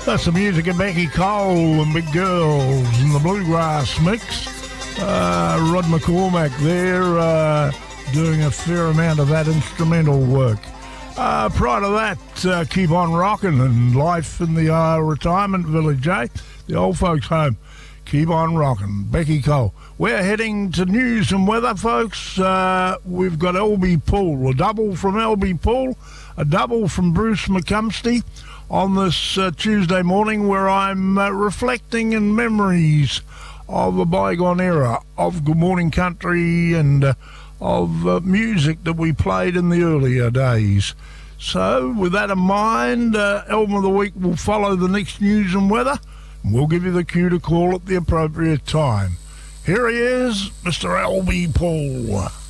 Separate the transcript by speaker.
Speaker 1: That's the music of Becky Cole and Big Girls in the Bluegrass Mix. Rod McCormack there doing a fair amount of that instrumental work. Prior to that, Keep On Rockin' and Life in the Retirement Village, the old folks' home. Keep On Rockin', Becky Cole. We're heading to news and weather, folks. We've got LB Poole, a double from LB Poole, a double from Bruce McCumsty on this Tuesday morning, where I'm reflecting in memories of a bygone era of Good Morning Country and of music that we played in the earlier days. So with that in mind, Album of the Week will follow the next news and weather, and we'll give you the cue to call at the appropriate time. Here he is, Mr. LB Poole.